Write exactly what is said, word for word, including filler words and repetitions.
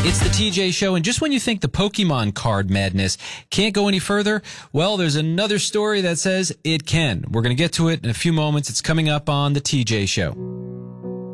It's the T J Show, and just when you think the Pokemon card madness can't go any further, well, there's another story that says it can. We're going to get to it in a few moments. It's coming up on the T J Show.